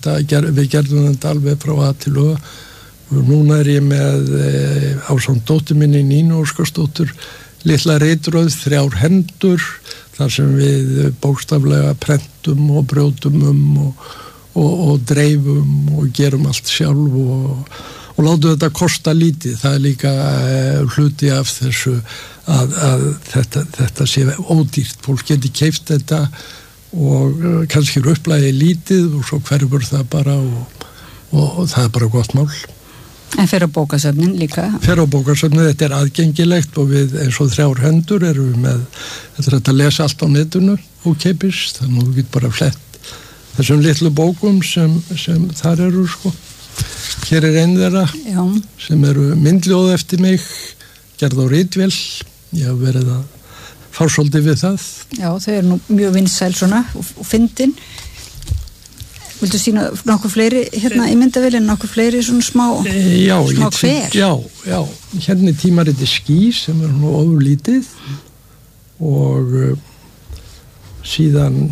við gerðum þetta alveg frá að til og núna ég með ásamt dóttur minni Nínu Óskarsdóttur litla ritröð 3 hendur þar sem við bókstaflega prentum og brjótum og dreifum og gerum allt sjálf og látum þetta kosta lítið. Það líka hluti af þessu að þetta sé ódýrt. Fólk geti keypt þetta og kannski upplagið lítið og svo hverfur það bara og það bara gott mál. En fer á bókasöfnin líka? Fer á bókasöfnin, þetta aðgengilegt og við eins og 3 hendur erum við með þetta að lesa allt á netinu og keipist, þannig að þú getur bara flett þessum litlu bókum sem þar eru sko. Hér einn þeirra sem eru myndljóð eftir mig, gerð á ritvél, ég hef verið að fá svolítið við það. Já, þau eru nú mjög vinsæl svona og fyndin. Vildu sína nokkuð fleiri hérna í myndavélinn, nokkuð fleiri svona smá hver? Já, hérna tímariti Ský sem nú ofurlítið og síðan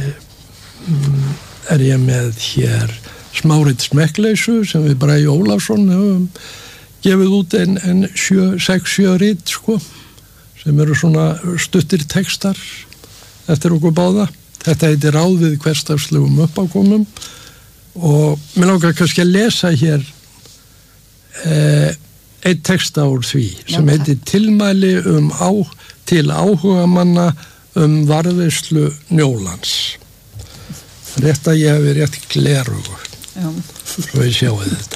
ég með hér smárit smekkleysu sem við Bragi Ólafsson höfum gefið út en 6-7 rit sko, sem eru svona stuttir textar eftir okkur báða. Þetta heitir Ráð við hversdagslegum uppákomum og mér langar kannski að lesa hér einn texta úr því sem heitir Tilmæli til áhugamanna varðveislu Njólans. Rétt að ég hefi rétt glerugu svo ég sjáu þetta.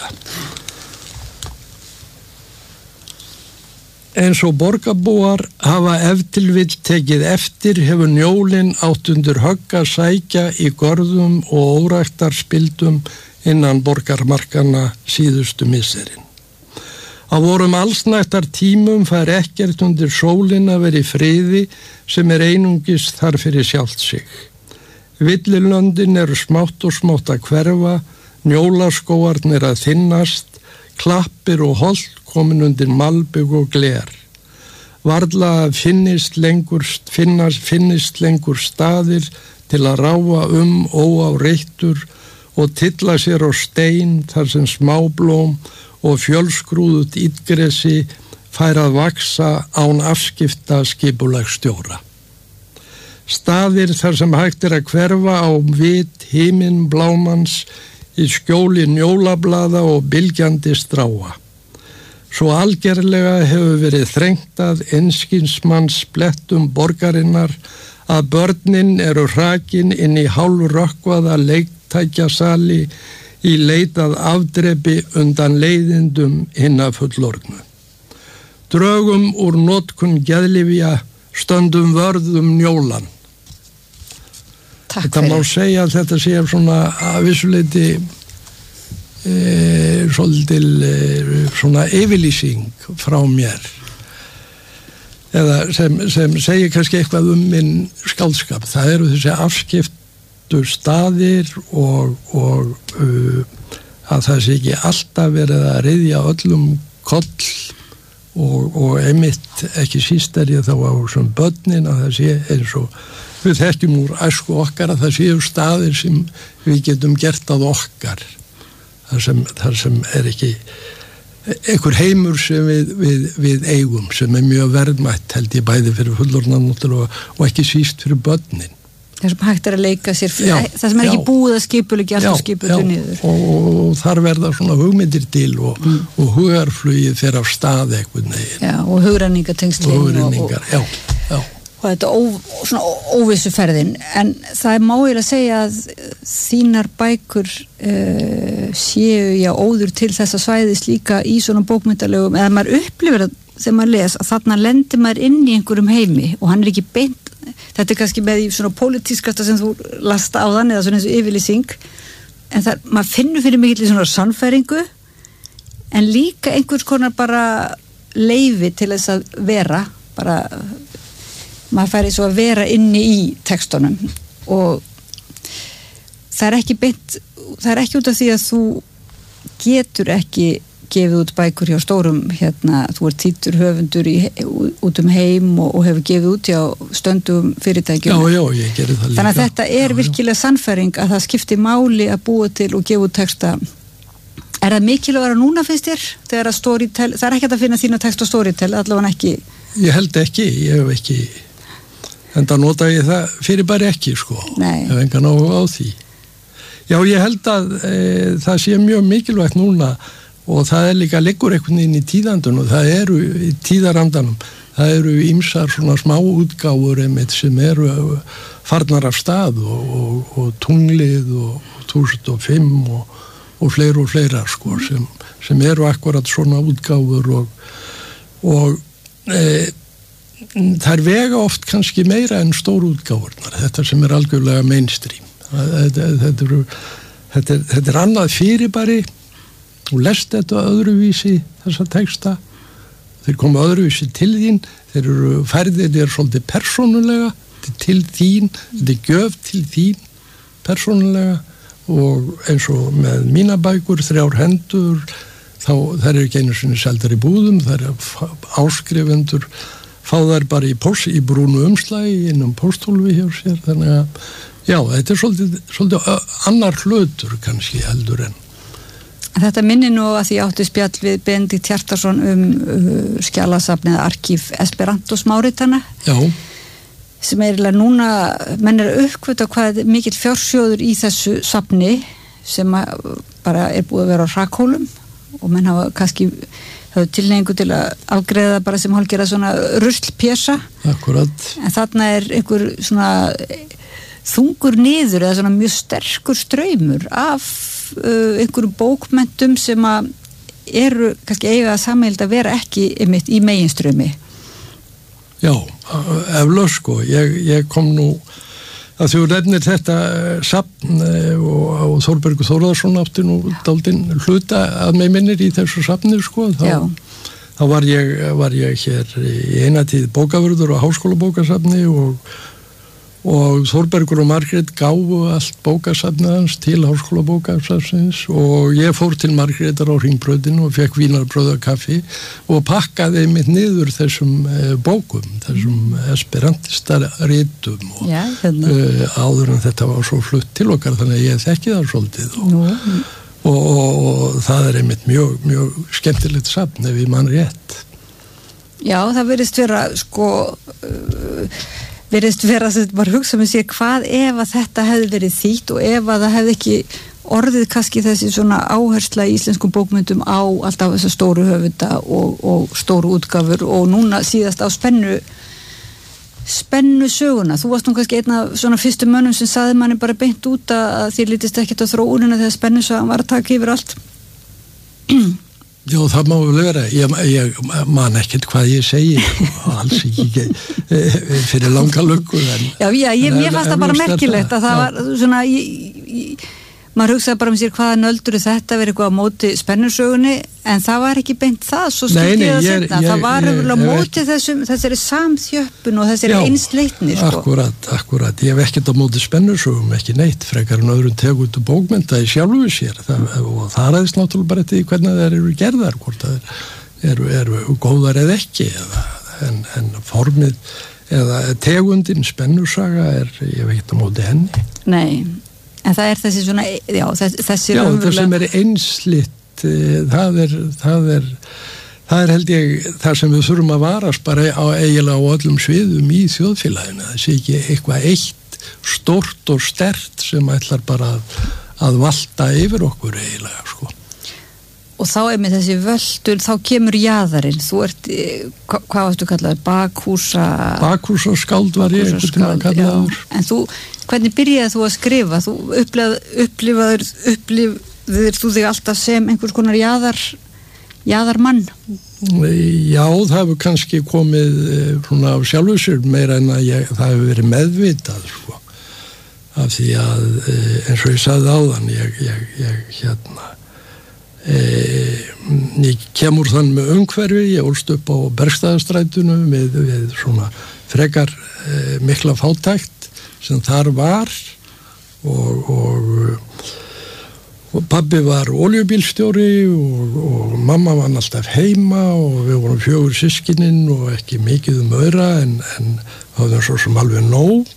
Eins og borgarbúar hafa ef til vill tekið eftir hefur Njólinn átt undir högg að sækja í görðum og óræktarspildum innan borgarmarkanna síðustu misserin. Á vorum allsnægtar tímum fær ekkert undir sólin að vera í friði sem einungis þar fyrir sjálft sig. Villilöndin eru smátt og smátt að hverfa, Njólaskóarnir að þynnast, klappir og holt komin undir malbygg og gler. Varla finnist lengur staðir til að ráfa óáreittur og tylla sér á stein þar sem smáblóm og fjölskrúðut illgresi fær að vaksa án afskipta skipulagsstjóra. Staðir þar sem hægt að hverfa á vit himinn blámans í skjóli njólablaða og bylgjandi stráa. Svo algerlega hefur verið þrengt að einskinsmanns blettum borgarinnar að börnin eru hrakin inn í hálfrökkvaða leiktækjasali í leitað afdrepi undan leiðindum hinna fullorðnu. Drögum úr notkun geðlyfja, stöndum vörðum Njólan. Þetta má segja að þetta sé svona að vissuleiti svolítil svona yfirlýsing frá mér eða sem segir kannski eitthvað minn skáldskap. Það eru þessi afskiptu staðir og að það sé ekki alltaf verið að ryðja öllum koll og einmitt ekki síst ég þá á sem börnin að það sé eins og við þekkjum úr æsku okkar að það séu staðir sem við getum gert að okkar. Þar sem ekki einhver heimur sem við eigum sem mjög verðmætt held ég bæði fyrir fullorðna og ekki síst fyrir börnin. Það sem hægt að leika sér það sem ekki búið að skipulegja alltaf skipulegja niður. Og þar verða svona hugmyndir til og hugarflugið fer af stað einhvern veginn. Já, og hugrenningatengslin. Og þetta svona óvissu ferðin, en það má eiginlega segja að þínar bækur séu óður til þessa svæðis líka í svona bókmyndalegum, eða maður upplifir að þegar maður les að þarna lendir maður inn í einhverjum heimi og hann ekki beint, þetta kannski með í svona pólitískasta sem þú last á þann eða svona eins og yfirlýsing, en það, maður finnur fyrir mikilvæg svona sannfæringu en líka einhvers konar bara leyfi til þess að vera bara maður færi svo að vera inni í textunum og það er ekki út af því að þú getur ekki gefið út bækur hjá stórum þú ert þýddur höfundur út heim og hefur gefið út hjá stöndum fyrirtækjum. Já, ég gerir það líka. Þannig að þetta virkilega sannfæring að það skipti máli að búa til og gefa út texta. Er það mikilvægara núna finnst þér? Þegar að Storytel, það er ekkert að finna þína text á Storytel, allavega ekki. Ég held ekki, ég hef ekki, enda nota ég það fyrir bara ekki, sko. Nei. Ég hef engan áhuga á því. Já, ég held að það sé mjög mikilvægt núna og það líka liggur einhvern veginn í tíðandun og það eru í tíðarandanum, það eru ýmsar svona smá útgáfur einmitt sem eru farnar af stað og tunglið og 2005 og fleira sko sem eru akkurat svona útgáfur og þær vega oft kannski meira en stóru útgáfurnar, þetta sem algjörlega mainstream. Þetta annað fyrirbæri og lest þetta öðruvísi þessa texta, þeir koma öðruvísi til þín, þeir eru færðir svolítið persónulega til þín, þetta gjöf til þín persónulega og eins og með mína bækur 3 hendur, þá þær eru ekki einu sinni seldar í búðum, þær eru áskrifendur fá þær bara í brúnu umslagi innum pósthólfi hjá sér, þannig að já, þetta er svolítið annar hlutur kannski heldur en. Þetta minnir nú að því átti spjall við Benedikt Hjartarson skjalasafnið Arkíf Esperantos Máritana. Já. Sem eiginlega núna, menn uppkvöta hvað mikill fjársjóður í þessu safni sem bara búið að vera á hrakhólum og menn hafa kannski tilneyingu til að afgreiða bara sem hálfgerða svona ruslpjesa. Akkurat. En þarna einhver svona þungur niður eða svona mjög sterkur straumur af einhverjum bókmentum sem að eru kannski eiga sameild að vera ekki einmitt í meginstraumi. Já, eflaust sko. Ég kom nú að þú nefnir þetta safn og Þórbergur Þórðarsson átti nú dálítinn hluta að mig minnir í þessu safni sko. Þá var ég hér í eina tíð bókavörður á Háskólabókasafni og Þórbergur og Margrét gáfu allt bókasafnið hans til Háskólabókasafnsins og ég fór til Margrétar á Hringbrautinni og fekk vínarbrauð og kaffi og pakkaði einmitt niður þessum bókum, þessum esperantista ritum og áður en þetta var svo flutt til okkar þannig að ég þekki það svolítið og það er einmitt mjög skemmtilegt safn ef ég man rétt. Já, það virðist vera sko virðist vera að bara hugsa með sér hvað ef að þetta hefði verið þýtt og ef að það hefði ekki orðið kannski þessi svona áhersla í íslenskum bókmyndum á alltaf þessa stóru höfunda og stóru útgáfur og núna síðast á spennu söguna. Þú varst nú kannski einn af svona fyrstu mönnum sem saði manni bara beint út að þér lítist ekkert á þróunina þegar spennusagan var að taka yfir allt. Já, það má vel vera. Ég man ekkert hvað ég segi alls ekki fyrir langa lukku. Mér fannst það bara merkilegt að það var svona maður hugsaði bara um sér hvaða nöldur þetta verið eitthvað á móti spennusögunni en það var ekki beint það svo skildi ég það setna. Það var á móti þessari samþjöppun og þessari einsleitni sko. Akkurat. Ég hef ekkert á móti spennusögum, ekki neitt frekar en öðrum tegundu bókmennta í sjálfu sér og það ræðist náttúrulega bara eftir hvernig þær eru gerðar, hvort það eru góðar eða ekki en formið eða tegundin spennusaga ég hef ekkert á móti henni. Nei. En það er þessi svona, þessi það sem er einslitt, það er held ég það sem við þurfum að varast bara eiginlega á öllum sviðum í þjóðfélaginu. Það sé ekki eitthvað eitt stórt og sterkt sem ætlar bara að valta yfir okkur eiginlega, sko. Og þá með þessi völdur, þá kemur jaðarinn. Þú ert, hvað varstu kallaður? Bakhúsaskáld var ég einhvern tímann kallaður. En hvernig byrjaði þú að skrifa? Þú upplifaðir þú þig alltaf sem einhvers konar jaðarmann? Já, það hefur kannski komið svona af sjálfu sér meira en að það hefur verið meðvitað, sko. Af því að, eins og ég sagði áðan, ég kemur þann með umhverfi, ég ólst upp á Bergstaðastrætinu við svona frekar mikla fátækt sem þar var og og pabbi var olíubílstjóri og mamma var alltaf heima og við vorum 4 systkinin og ekki mikið öðra en hafðum svo sem alveg nóg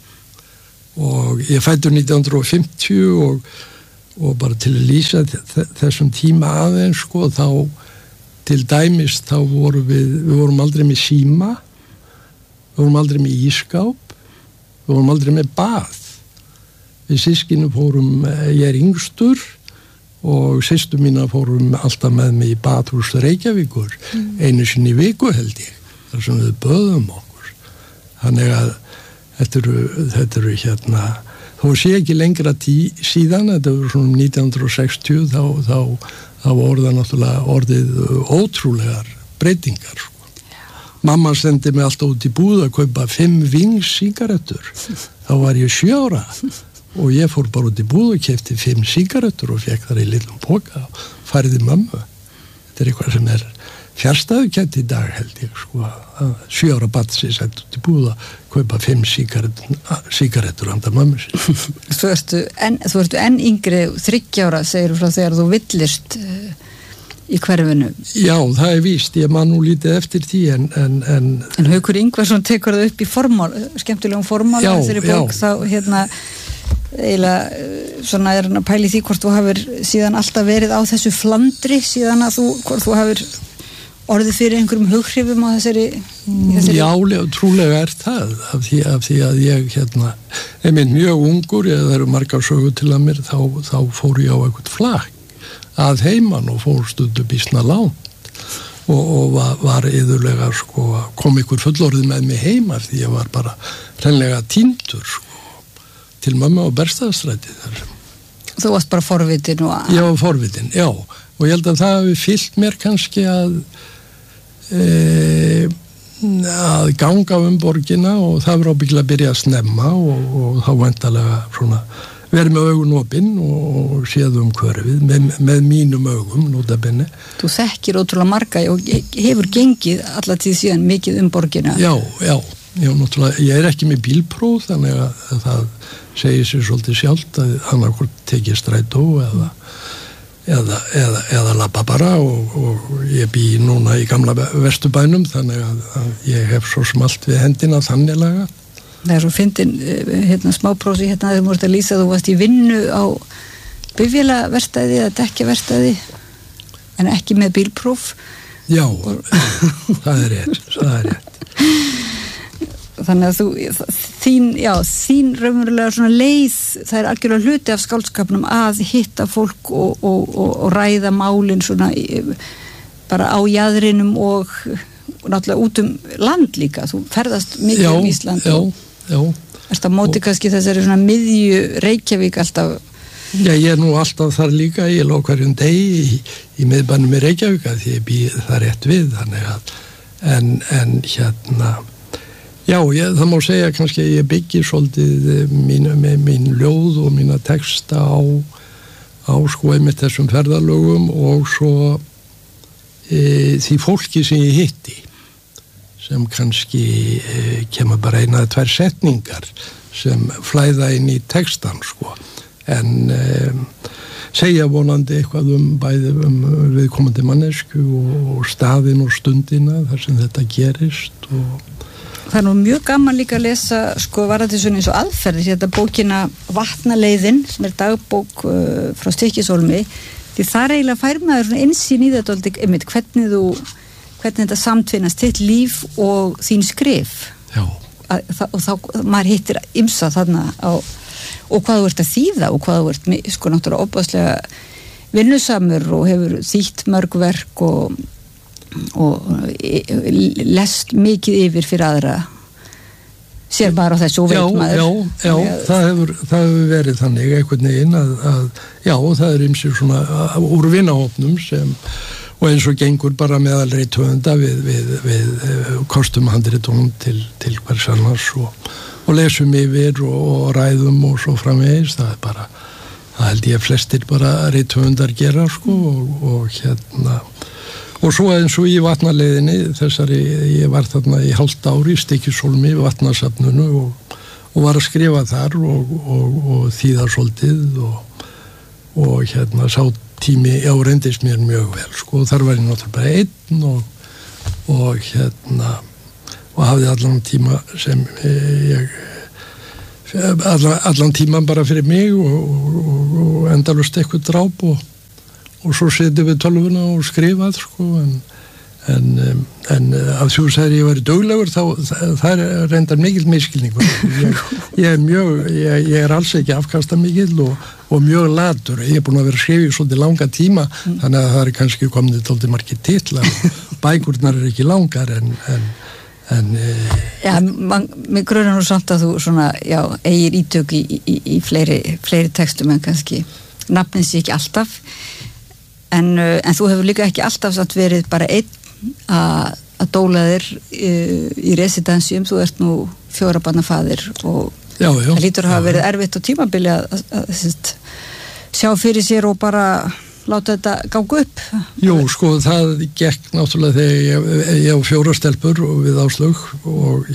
og ég fæddur 1950 og bara til að lýsa þessum tíma aðeins sko þá til dæmis þá vorum við vorum aldrei með síma, við vorum aldrei með ískáp, við vorum aldrei með bað. Við systkinin fórum, ég yngstur og systur mína fórum alltaf með mig í baðhús Reykjavíkur einu sinni í viku held ég, þar sem við böðum okkur. Þannig að þetta eru hérna, þó sé ekki lengra síðan, þetta var svona 1960, þá voru það náttúrulega orðið ótrúlegar breytingar. Sko. Mamma sendi mig alltaf út í búð að kaupa 5 Wings sígarettur. Þá var ég 7 ára og ég fór bara út í búð og keypti 5 sígarettur og fekk þar í litlum poka og færði mömmu. Þetta er eitthvað sem fjarstæðukennt í dag held ég, sko. 7 ára barn sem sett út í búð að kaupa 5 sígarettur handa mömmu sinni. Þú ertu enn yngri 30 ára, segir frá þegar þú villist í hverfinu. Já, það er víst, ég man nú lítið eftir því en Haukur Ingvarsson tekur það upp í skemmtilegum formál þeirri bók, þá eiginlega svona hann að pæli því hvort þú hafir síðan alltaf verið á þessu flandri síðan að hvort þú hafir orðið fyrir einhverjum hughrifum á þessari Já, trúlega það af því að ég einmitt mjög ungur, eða það eru margar sögur til að mér, þá fór ég á eitthvað flakk að heiman og fór stundu býsna langt og var yðurlega sko, kom ykkur fullorðið með mig heima því ég var bara hreinlega týndur sko, til mömmu á Bergstaðastræti þar. Þú varst bara forvitin Já, forvitin, já, og ég held að það hafi fyllt mér kannski að ganga borgina og það var ábyggilega að byrja að snemma og þá væntanlega svona verið með augun opinn og séð hverfið með mínum augum notabenni. Þú þekkir ótrúlega marga og hefur gengið alla tíð síðan mikið borgina. Já, náttúrulega, ég er ekki með bílpróf þannig að það segir sér svolítið sjálft að annarkvort tekið strætó eða labba bara og ég bý núna í gamla Vesturbænum þannig að ég hef svo smalt við hendina þannig laga. Það er svo fyndin smáprósi þegar þú ert að lýsa þú varst í vinnu á bifvélaverkstæði eða dekkjaverkstæði en ekki með bílpróf. Já, það er rétt. Þannig að þín raunverulega svona leið, það er algjörlega hluti af skáldskapnum að hitta fólk og ræða málin svona bara á jaðrinum og náttúrulega út land líka. Þú ferðast mikið Ísland. Já. Erst á móti kannski þessari svona miðju Reykjavík alltaf? Já, ég er nú alltaf þar líka, ég lók hverjum degi í miðbænum í Reykjavík því ég bý það rétt við, þannig að en Já, það má segja kannski að ég byggi svolítið mín ljóð og mína texta á sko einmitt þessum ferðalögum og svo því fólki sem ég hitti sem kannski kemur bara 1 eða 2 setningar sem flæða inn í textan sko en segja vonandi eitthvað bæði viðkomandi mannesku og staðinn og stundina þar sem þetta gerist og Það er nú mjög gaman líka að lesa sko varðandi svona eins og aðferðir þetta bókina Vatnaleiðin sem er dagbók frá Stykkishólmi því þar eiginlega fær maður svona innsýn í þetta einmitt hvernig þetta samtvinnast þitt líf og þín skrif. Já. Og þá maður hittir ymsa þarna og hvað þú ert að þýða og hvað þú ert sko náttúrulega óbáslega vinnusamur og hefur þýtt mörg verk og lest mikið yfir fyrir aðra sér bara á þessu og veit maður. Já, það hefur verið þannig einhvern veginn að það er ýmsir svona úr vinahópnum sem og eins og gengur bara meðal rithöfunda við kostum handritunum til hvers annars og lesum yfir og ræðum og svo framvegis, það er bara það held ég flestir bara rithöfundar gera sko og svo eins og í Vatnaleiðinni ég var þarna í hálft ár í Stykkishólmi Vatnasafninu og var að skrifa þar og þýða svolítið og sá tími reyndist mér mjög vel, sko, þar var ég náttúrulega bara einn og hafði allan tíma sem allan tíman bara fyrir mig og endalaust eitthvað dráp og svo setjum við tölvuna og skrifað, sko, en af því að ég væri duglegur það reyndar mikill misskilningur. Ég alls ekki afkastamikill og mjög latur. Ég búin að vera að skrifa í svolítið langa tíma, þannig að það kannski komið dálítið margir titlar. Bækurnar ekki langar Já, mig grunar nú samt að þú svona, já, eigir ítök í fleiri textum en kannski nafnið sé ekki alltaf en þú hefur líka ekki alltaf samt verið bara einn að dóla þér í residensium. Þú ert nú 4 barna faðir og það lítur að hafa verið erfitt á tímabili að sjá fyrir sér og bara láta þetta ganga upp. Jú, sko, það gekk náttúrulega þegar ég á 4 stelpur og við Áslaug og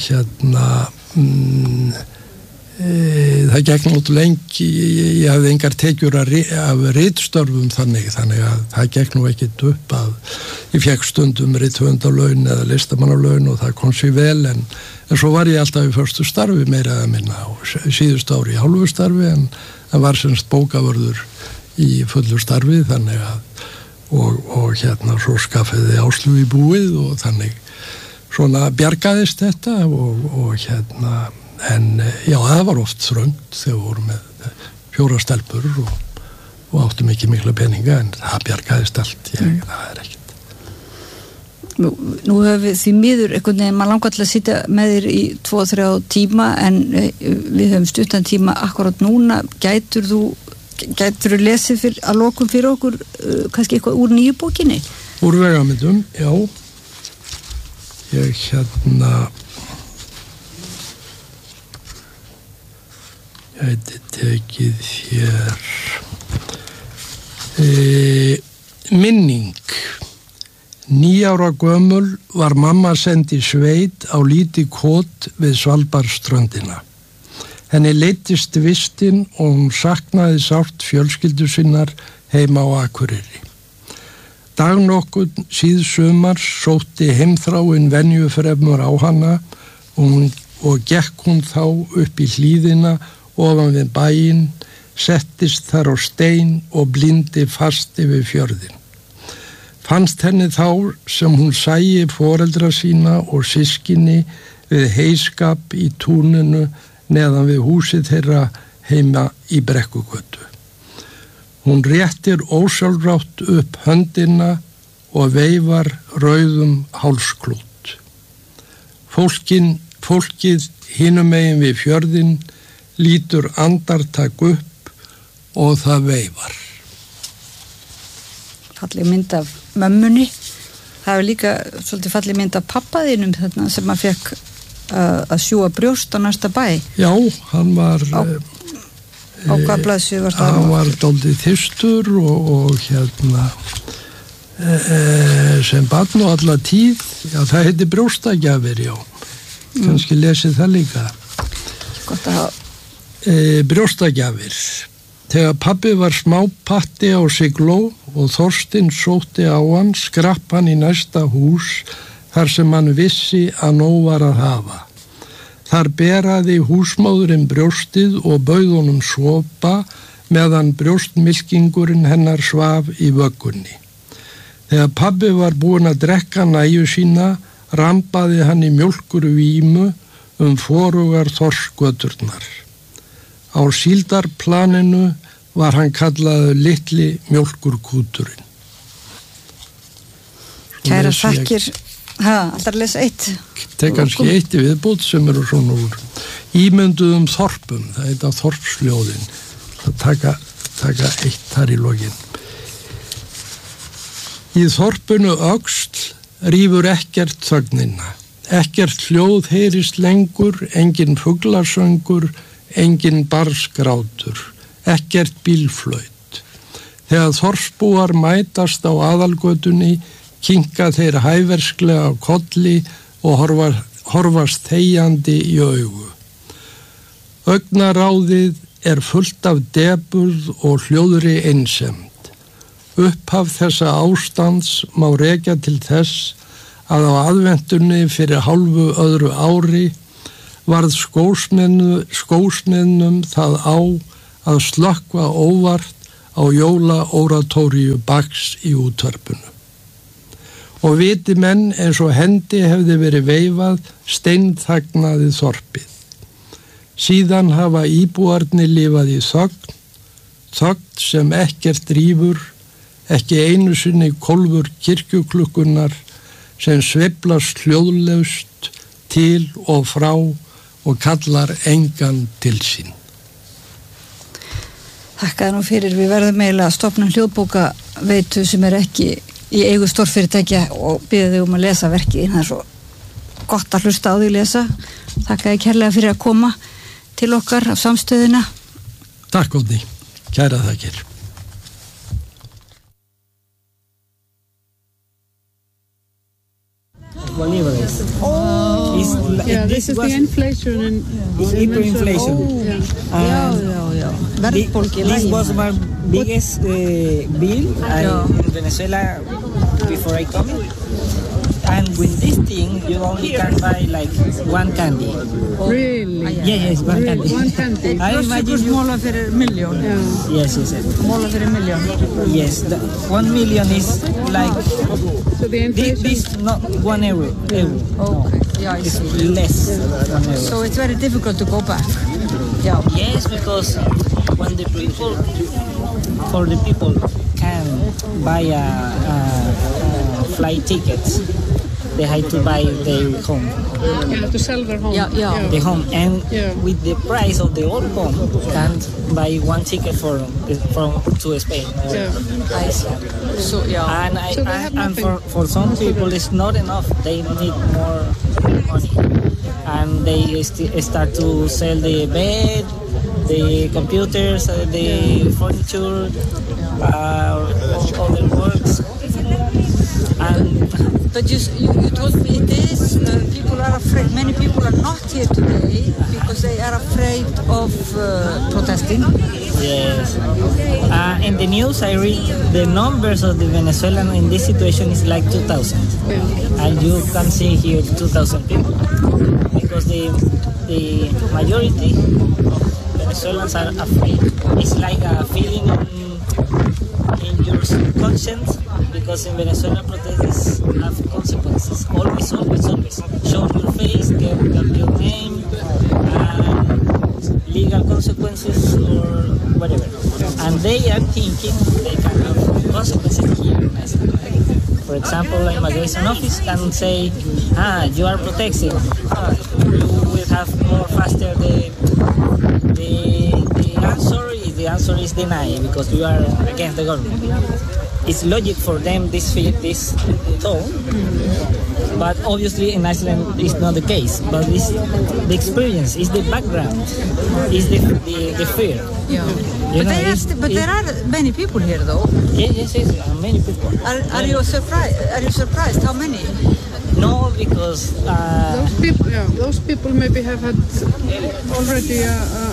það gekk náttúrulega lengi, ég hafði engar tekjur af ritstörfum þannig að það gekk nú ekkit upp að ég fekk stundum rithöfundalaun eða listamannalaun og það kom sér vel en svo var ég alltaf í förstu starfi meira eða minna og síðustu ári í hálfu starfi en það var semst bókavörður í fullu starfi þannig að og svo skaffiði Áslaug í búið og þannig svona bjargaðist þetta og en já, það var oft þröngt þegar við vorum með 4 stelpur og áttum ekki mikla peninga en það bjargaðist allt, það ekkert. Nú hefur við því miður einhvern veginn, maður langar til að sitja með þér í 2-3 tíma en við höfum stuttan tíma akkurat núna. Gætur þú lesið að lokum fyrir okkur kannski eitthvað úr nýju bókinni? Úr vegamyndum, já. Ég gæti tekið hér minning. 9 ára gömul var mamma send í sveit á lítið kot við Svalbarðsströndina. Henni leiddist vistin og hún saknaði sárt fjölskyldu sinnar heima á Akureyri. Dag nokkurn síðsumars sótti heimþráin venjufremur á hana og gekk hún þá upp í hlíðina ofan við bæinn, settist þar á stein og blindi fast yfir fjörðin. Fannst henni þá sem hún sæi foreldra sína og systkini við heiskap í túninu neðan við húsið þeirra heima í Brekkugötu. Hún réttir ósjálfrátt upp höndina og veifar rauðum hálsklút. Fólkið hinum megin við fjörðin lítur andartak upp og það veifar. Falleg mynd af mömmunni. Það er líka svolítið falleg mynd af pappaðinum þarna sem hann fekk að sjúga brjóst á næsta bæ. Já, hann var á hvað blaðsíðu var það? Hann var dálítið þyrstur og sem barn og alla tíð, já, það heiti brjóstagjafir, já. Kannski lesið það líka. Gott að hafa. Brjóstagjafir. Þegar pabbi var smápatti á Sigló og Þorsteinn sótti á hann, skrapp hann í næsta hús þar sem hann vissi að nóg var að hafa. Þar beraði húsmóðurinn brjóstið og bauð honum sopa meðan brjóstmilkingurinn hennar svaf í vöggunni. Þegar pabbi var búinn að drekka næju sína, rambaði hann í mjólkurvímu forugar þorskgöturnar. Á síldarplaninu var hann kallaður litli mjólkurkúturinn. Kæra þakkir. Alltaf að lesa eitt. Tek kannski eitt í viðbót sem eru svona úr ímynduðum þorpum. Það heit að þorpsljóðin. Það taka eitt þar í lokin. Í þorpunu Öxl rífur ekkert þögnina. Ekkert hljóð heyrist lengur, engin fuglasöngur, engin barnsgrátur, ekkert bílflaut. Þegar þorpsbúar mætast á aðalgötunni, kinka þeir hæversklega á kolli og horfast þegjandi í augu. Augnaráðið fullt af depurð og hljóðri einsemd. Upphaf þessa ástands má rekja til þess að á aðventunni fyrir hálfu öðru ári varð skósmiðnum það á að slökkva óvart á jólaóratóríu Bachs í útvarpinu. Og viti menn eins og hendi hefði verið veifað steinþagnaði þorpið. Síðan hafa íbúarnir lifað í þögn sem ekkert rífur, ekki einu sinni kólfur kirkjuklukkunnar sem sveiflast hljóðlaust til og frá og kallar engan til sín. Þakkaði nú fyrir, við verðum eiginlega að stofna hljóðbókaveitu sem ekki í eigu stórfyrirtækja og biðja þig að lesa verkið. Það svo gott að hlusta á því lesa. Þakkaði kærlega fyrir að koma til okkar af samstöðina. Takk Odni, kæra þakkir. Bolívares. This is the inflation. Hyperinflation. This was my biggest bill in Venezuela before I come. And with this thing, you only can buy like one candy. Really? Yes, one candy. One candy. I imagine Smála fyrir milljón. Yes. Smála fyrir milljón. Yes, 1 million is like So the inflation. this not 1 euro. Okay, yeah, I It's see. less than 1 euro. So it's very difficult to go back. Yeah. Yes, because when the people can buy a flight tickets, they have to buy their home. You have to sell their home. Yeah. The home, and Yeah. with the price of the old home, can't buy one ticket from to Spain. Yeah. I see. So, yeah. And So they have and nothing. for some people it's not enough. They need more money, and they start to sell the bed, the computers, the furniture, other works. And But you told me it is, people are afraid, many people are not here today because they are afraid of protesting. yes, in the news I read the numbers of the Venezuelan in this situation is like 2,000, and you can see here 2,000 people because the majority of Venezuelans are afraid. It's like a feeling in your conscience, because in Venezuela protests have consequences. Always. Show your face, get your name, legal consequences or whatever. And they are thinking they can have consequences here in Iceland. For example, immigration office can say, you are protecting. You will have more faster the answer. The answer is denied because you are against the government. It's logic for them this thought, but obviously in Iceland it's not the case. But it's the experience, is the background, is the fear. Yeah. You But there are many people here though. Yes, many people. Are you surprised? Are you surprised? How many? No, because Those people maybe have had already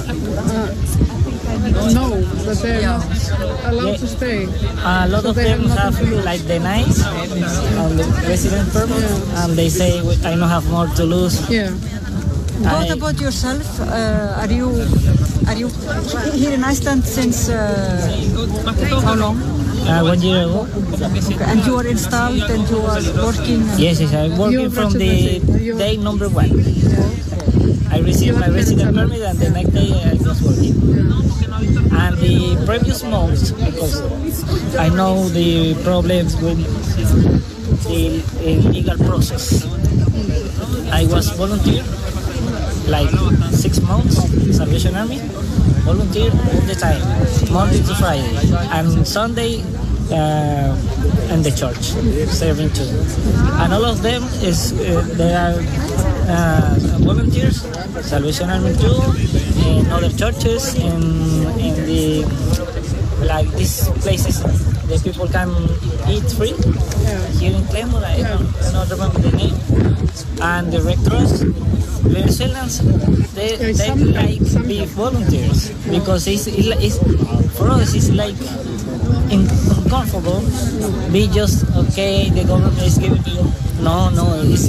know that they're not allowed to stay. a lot of them have like the nights on the resident permit, and they say I don't have more to lose. Yeah. What about yourself? Are you here in Iceland since how long? 1 year ago. Okay. And you are installed and you are working? Yes, I'm working from the day number 1. I received my resident permit, and the next day I was working. And the previous months, because I know the problems with the legal process, I was volunteer, like 6 months, Salvation Army, volunteer all the time, Monday to Friday, and Sunday in the church, serving too. And all of them they are volunteers, Salvation Army too, in other churches, in the like these places, the people can eat free here in Claremont. I don't remember the name. And the Red Cross, Venezuelans, they like be volunteers because it's for us it's like uncomfortable. Be just okay. The government is giving you. No, it's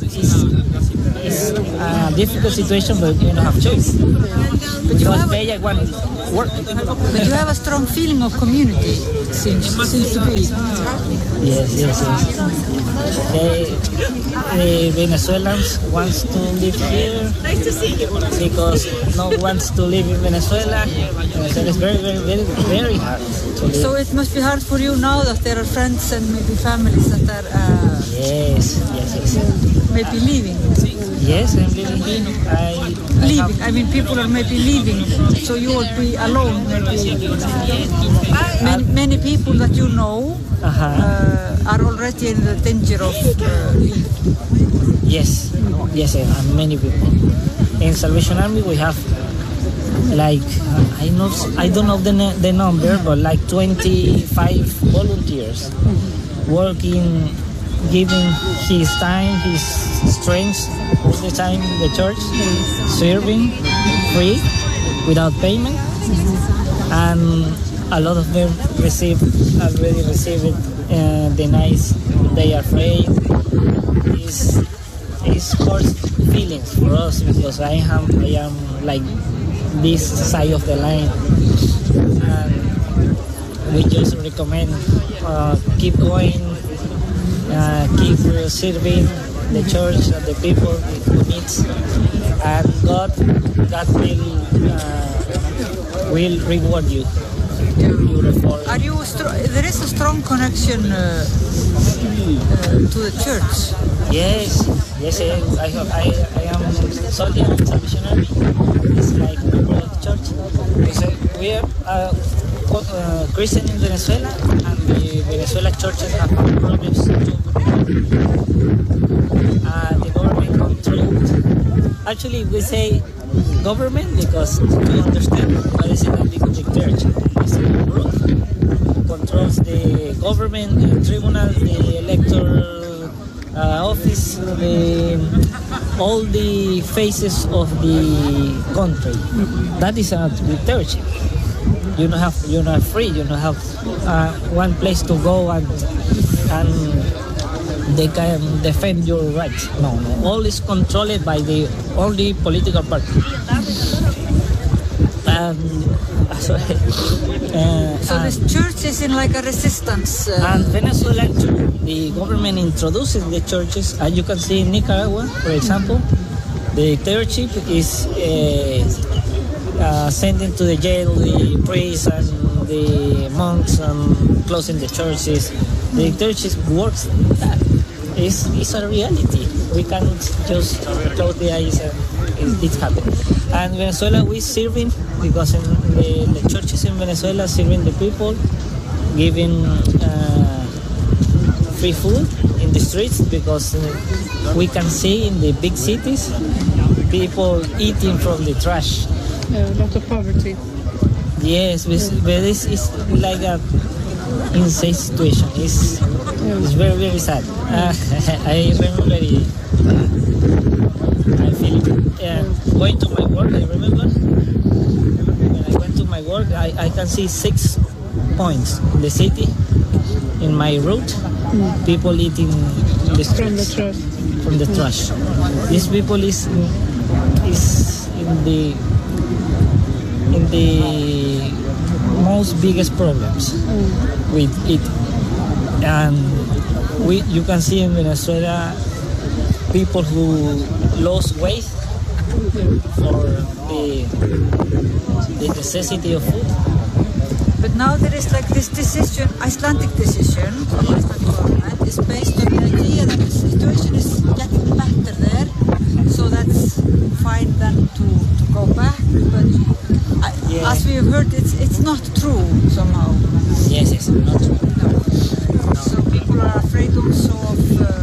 a difficult situation, but you don't have choice. But you have they want work. But you have a strong feeling of community, seems to be. Yes. The Venezuelans wants to live here because no one wants to live in Venezuela. Venezuela is very, very, very, very hard to live. So it must be hard for you now that there are friends and maybe families that are yes. maybe leaving. Yes, I'm leaving. Leaving. I mean, people are maybe leaving, so you will be alone. Maybe. Many people that you know are already in the danger of leaving. Yes, and many people. In Salvation Army, we have like I don't know the number, but like 25 volunteers working. Giving his time, his strength all the time in the church, serving free, without payment, and a lot of them already received the nice. They are afraid. It's hard feelings for us because I am like this side of the line, and we just recommend keep going. Keep serving the church and the people who needs, and God will reward you. Are you there is a strong connection to the church? Yes. I am soldier in Salvation Army. It's like a member of the church. We are Christian in Venezuela, and the Venezuela churches have problems too. The government controls. Actually, we say government because we understand what is in the church. It's a group controls the government, the tribunal, the electoral office, all the phases of the country. That is a church. You're not free. You don't have one place to go and they can defend your rights. No. All is controlled by all the political parties. So this church is in like a resistance. And Venezuela too. The government introduces the churches. As you can see in Nicaragua, for example, the clergy is sending to the jail the priests and the monks and closing the churches. The churches works. It's a reality. We can't just close the eyes and it's happening. And Venezuela, we serving because in the churches in Venezuela serving the people, giving free food in the streets because we can see in the big cities people eating from the trash. A lot of poverty. Yes, but this is like a insane situation. It's very, very sad. I remember I feel going to my work. I remember when I went to my work, I can see 6 points in the city in my route. People eating the streets from the trash. These people is in the most biggest problems with it, and you can see in Venezuela people who lost weight for the necessity of food. But now there is like this decision, Icelandic decision from the Icelandic government is based on the idea that the situation is getting better there, so that's fine then to go back. But as we have heard, it's not true somehow. Yes, it's not true. No. So people are afraid also of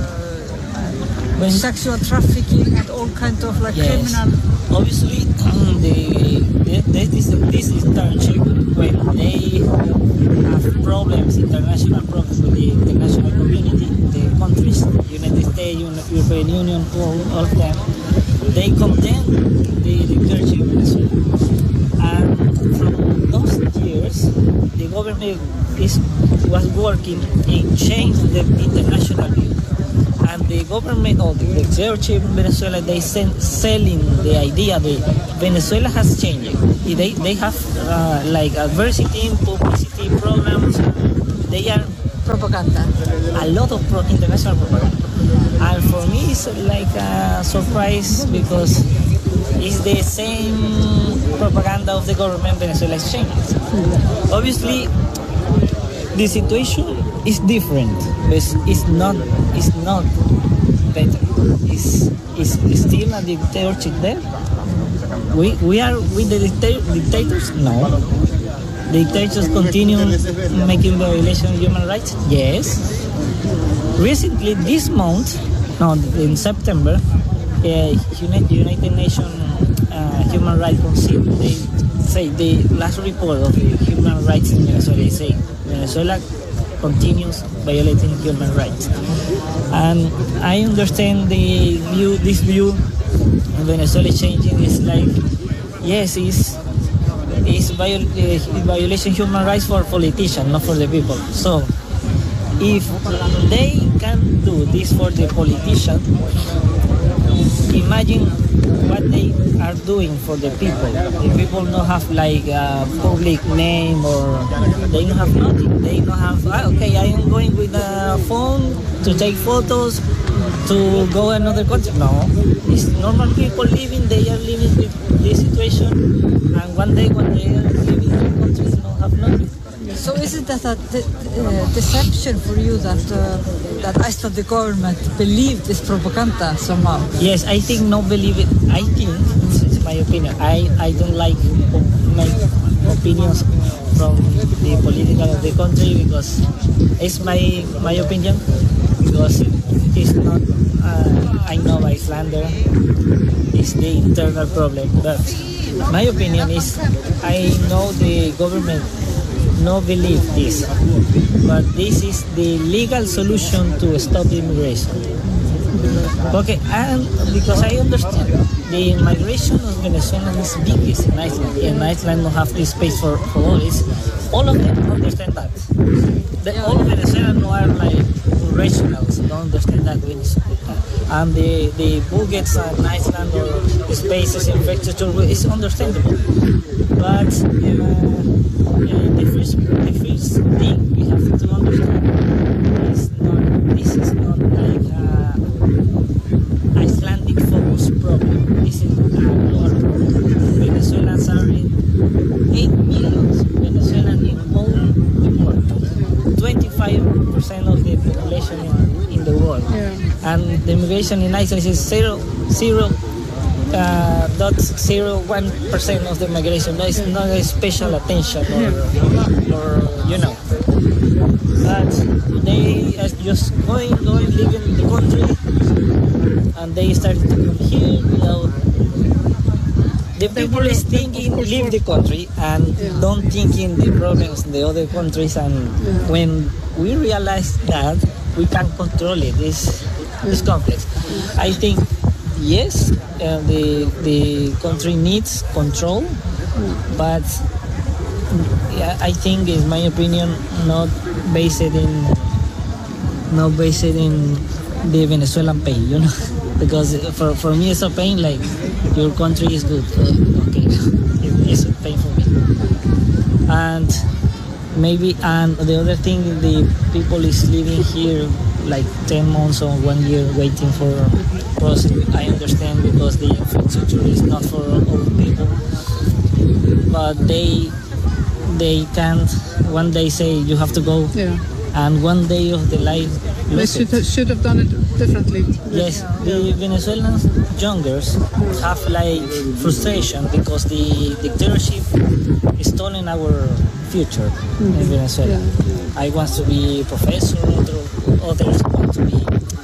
sexual trafficking and all kind of like criminal. Obviously, this internship when they have problems, international problems with the international community, the countries, United States, European Union, all of them, they condemn the dictatorship of Venezuela. And from those years, the government was working in change the international view. And the government or the dictatorship in Venezuela, they selling the idea that Venezuela has changed. They have like adversity, publicity programs. They are propaganda. A lot of international propaganda. And for me, it's like a surprise because it's the same propaganda of the government Venezuela is changing. Obviously, the situation is different, but it's not better. It's still a dictatorship there. We are with the dictators? No. The dictators continue making violation of human rights? Yes. Recently, this month, in September, United Nations Human Rights Council, they say the last report of the human rights in Venezuela, they say Venezuela continues violating human rights. And I understand this view in Venezuela changing is like, yes, it's violation of human rights for politicians, not for the people. So if they can do this for the politicians, imagine what they are doing for the people. The people don't have like a public name or they don't have nothing. They don't have, okay, I am going with a phone to take photos to go another country. No, it's normal people living, they are living with this situation, and one day when they are living in the country, they don't have nothing. So is it that a deception for you that Iceland, the government, believed this propaganda somehow? Yes, I think not believe it. I think, it's my opinion, I don't like make opinions from the political of the country because it's my opinion, because it's not, I know Icelander, it's the internal problem, but my opinion is I know the government no believe this, but this is the legal solution to stop immigration. Okay, and because I understand the migration of Venezuelans is biggest in Iceland, and Iceland don't have this space for all this. All of them understand that. All Venezuelans are like rationals, don't understand that. And the budgets in Iceland or the spaces, infrastructure is understandable, but the first thing we have to understand is this is not like Icelandic focus problem. This is a global problem. Venezuelans are in 8 million Venezuelans in all the world. 25% of the population in the world. Yeah. And the immigration in Iceland is 0.01% of the migration. No, it's not a special attention or you know. But they are just going, living in the country, and they started to come here without. The people is thinking leave the country and don't think in the problems in the other countries. And when we realize that we can control it, this complex. I think. Yes, the country needs control, but I think, in my opinion, not based in the Venezuelan pain, you know, because for me it's a pain like your country is good, okay, it's a pain for me, and the other thing, the people is living here like 10 months or 1 year waiting for us. I understand because the infrastructure is not for all people, but they can't one day say you have to go, and one day of the life they should have done it differently. Yes, the Venezuelan youngers have like frustration because the dictatorship is stealing our future in Venezuela. I want to be a professor, others want to be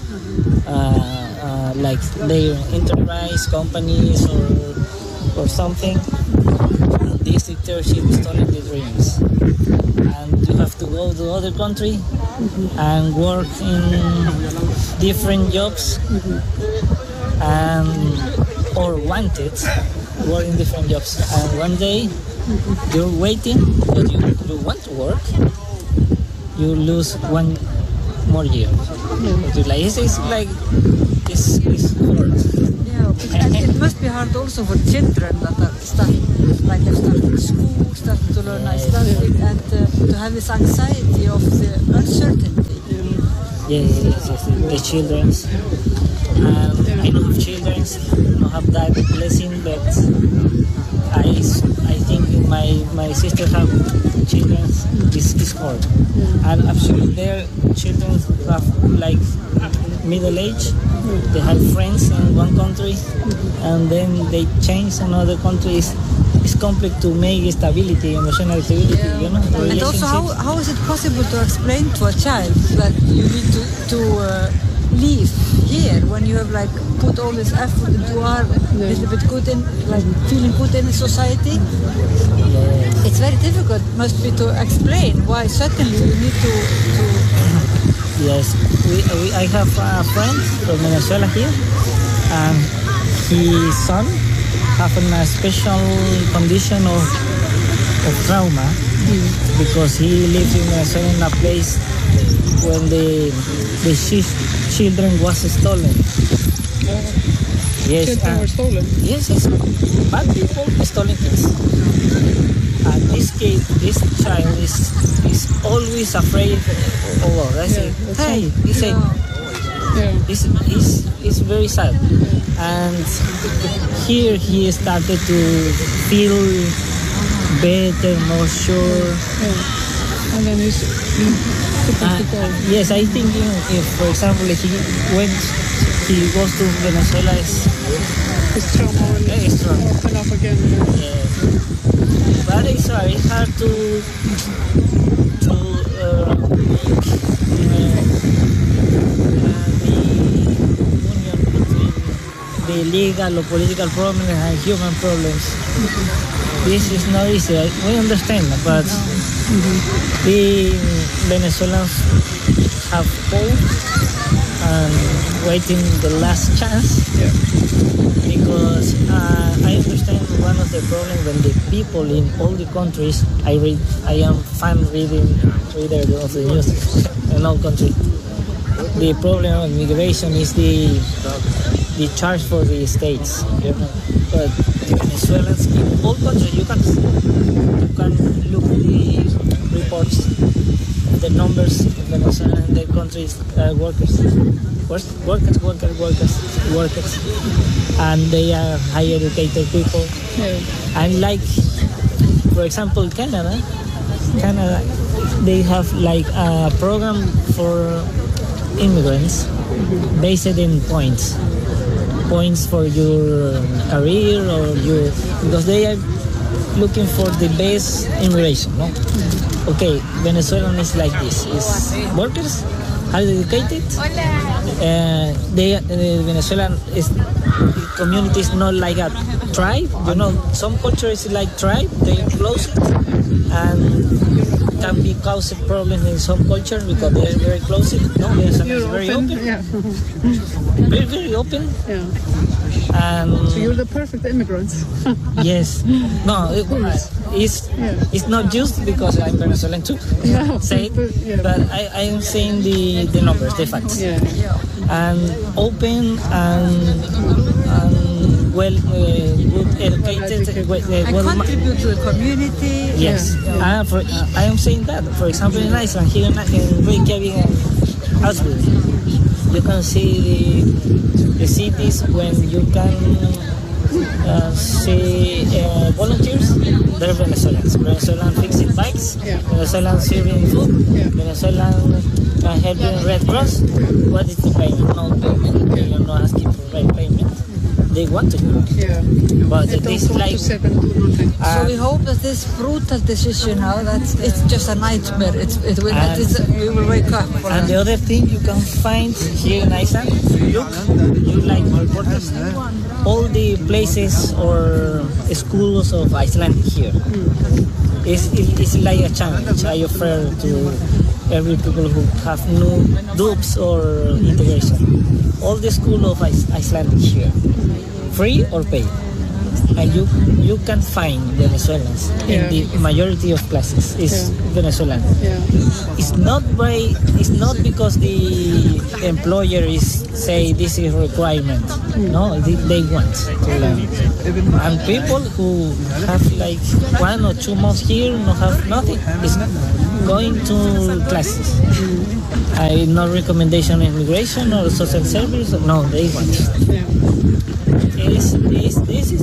like their enterprise companies or something. this dictatorship stolen the dreams, and you have to go to other country and work in different jobs, and or wanted work in different jobs. And one day you're waiting because you want to work, you lose 1 more year. It's like it's hard. And it must be hard also for children that are starting school, starting to learn Icelandic, and to have this anxiety of the uncertainty. Yes. The children. I don't have children. I don't have that blessing, but I think my sister have children. It's hard, and actually their children have like middle age. They have friends in one country, and then they change another country. It's complex to make stability, emotional stability. You know. And also, how is it possible to explain to a child that you need to live here when you have like put all this effort into a little bit good in like feeling good in society? Yeah. It's very difficult, must be, to explain why suddenly you need to. Yes, I have a friend from Venezuela here, and his son have a special condition of trauma because he lives in Venezuela in a place when the children was stolen. Yes, Children were stolen? Yes, bad people stolen kids. And this kid, this child is always afraid of war. I say, hey, he said, it's very sad. And here he started to feel better, more sure. And then he's supposed to go. Yes, I think if, for example, he goes to Venezuela, His trauma will open up again. Yeah. But it's very hard to the legal or political problems and human problems. This is not easy. We understand, but the Venezuelans have hope and waiting the last chance. Because I understand one of the problems when the people in all the countries, I am fan reader of the news in all countries. The problem of migration is the charge for the states. But the Venezuelans in all countries, you can look at the reports, the numbers of Venezuela and their countries workers, and they are high educated people. And like, for example, Canada, they have like a program for immigrants based in points for your career or because they are looking for the best immigration, no? Okay, Venezuelan is like this. Is workers, highly educated. The Venezuelan community is not like a tribe. You know, some cultures is like tribe. They close it and can be caused problems in some cultures because they are very close. No, Venezuelan is very open. Yeah. Very, very open. Yeah. And so you're the perfect immigrant. Yes. No, it's not just because I'm Venezuelan too. No, but I am saying the numbers, the facts. Yeah. And open and well good educated. And contribute to the community. Yes. I am saying that. For example, in Iceland, here in Reykjavik and Auschwitz, you can see the cities when you can see volunteers. They're Venezuelans. Venezuelan fixing bikes. Venezuelan serving food. Venezuelan helping Red Cross. What is the payment? No payment. You're not asking for payment. they want to go. Yeah. But They this don't want like to sit and do nothing. So we hope that this brutal decision now, it's just a nightmare. We will wake up. And the other thing you can find here in Iceland, look, you like reporters, all the places or schools of Iceland here. It's like a challenge I offer to every people who have no dupes or integration. All the school of Iceland here, free or paid. And you can find Venezuelans in the majority of classes is Venezuelan. Yeah. It's not because the employer is say this is requirement. No, they want to learn. And people who have like 1 or 2 months here no have nothing is going to classes. No recommendation immigration or social service. No, they want. Yeah. This is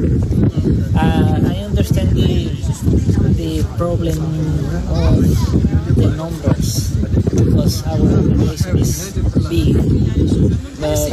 I understand the problem of the numbers because our population is big, but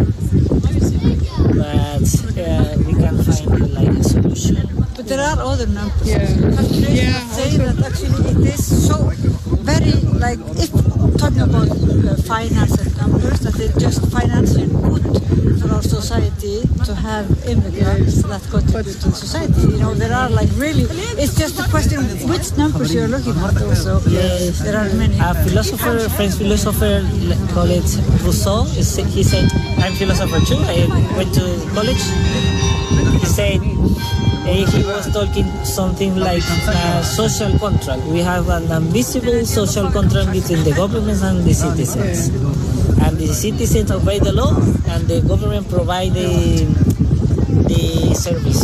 we can find like a solution. But there are other numbers. Yeah. Say that actually it is so very like if talking about finance and numbers, that it's just financially good for our society to have immigrants that contribute to society. You know, there are like really, it's just a question of which numbers you're looking at also. Yes. There are many. A French philosopher called it Rousseau, he said, I'm a philosopher too, I went to college. He said, he was talking something like social contract. We have an invisible social contract between the government and the citizens. And the citizens obey the law, and the government provide the service.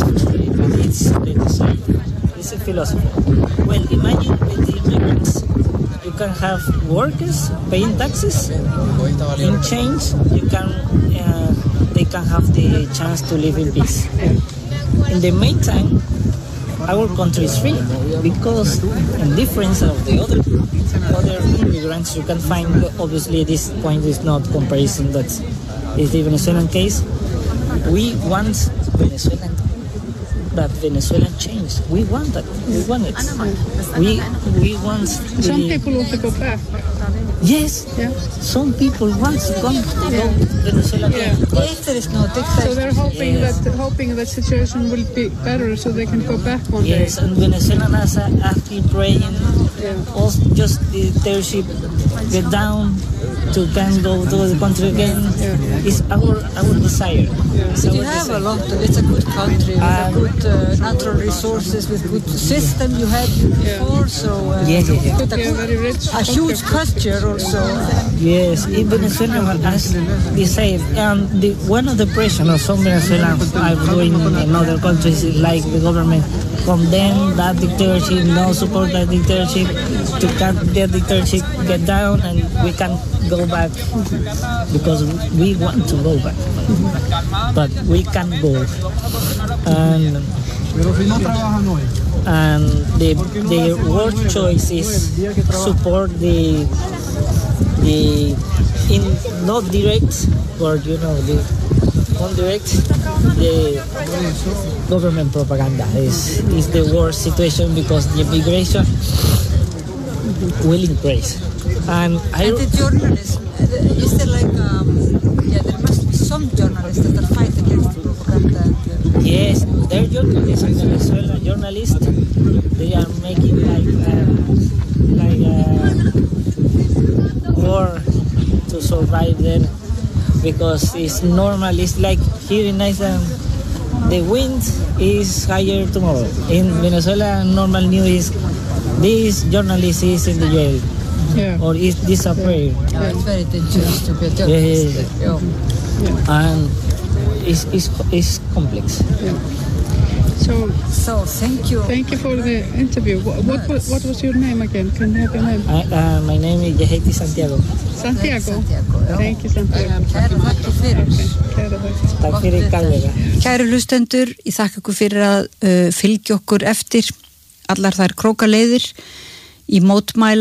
It's a philosophy. Well, imagine with the immigrants, you can have workers paying taxes. In change, they can have the chance to live in peace. In the meantime, our country is free because, in difference of the other immigrants, you can find. Obviously, this point is not comparison, but it's the Venezuelan case. We want Venezuelan change. We want that. We want it. We want. Some people want to go back. Yes. Yeah. Some people want to come to Venezuela. Yeah. If there is no dictatorship. So they're hoping that situation will be better, so they can go back one day. Yes, and Venezuelan has active praying. Also, just the dictatorship get down to can go to the country again. It's our desire. You have a lot. It's a good country with a good natural resources, with good system you had before. So Very rich. a huge culture also. Yes, in Venezuela, as they say, one of the pressure of some Venezuelans are doing in other countries is like the government condemn that dictatorship, no support that dictatorship, to cut the dictatorship, get down, and we can go back because we want to go back, but we can't go. And the word choice is support the in not direct or the indirect, the government propaganda is the worst situation because the immigration will increase. And the journalism, is there like there must be some journalists that are fighting against propaganda. Yes, they're journalists, Venezuelan journalists. They are making like war to survive there because it's normal. It's like here in Iceland, the wind is higher tomorrow. In Venezuela, normal news is this journalist is in the jail. Or is disappeared. It's very dangerous to be a journalist. And it's complex. So thank you. Thank you for the interview. What was your name again? Can you have your name? My name is Yeheti Santiago. Santiago. Thank you, Santiago. Takk fyrir kærlega. Kæru hlustendur, ég þakka ykkur fyrir að fylgja okkur eftir allar þær krókaleiðir í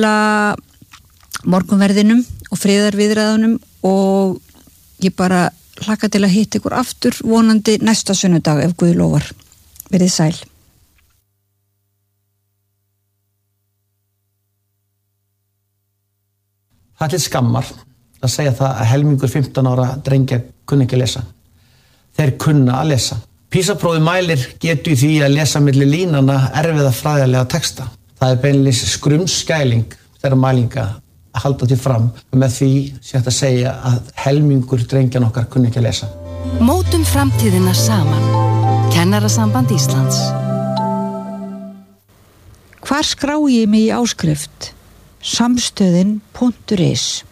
mótmæla morgunverðinum og friðarviðræðunum, og ég bara hlakka til að hitta ykkur aftur vonandi næsta sunnudag ef Guð lofar. Verið sæl. Það er til skammar að segja það að helmingur 15 ára drengja kunna ekki að lesa. Þeir kunna að lesa. PISA-prófið mælir getu í því að lesa milli línana erfiða fræðilega texta. Það er beinlínis skrumskæling þeirra mælinga að halda til fram og með því sé hægt að segja að helmingur drengjan okkar kunna ekki að lesa. Mótum framtíðina saman. Kennarasamband Íslands. Hvar skrái ég mig í áskrift? Samstöðin.is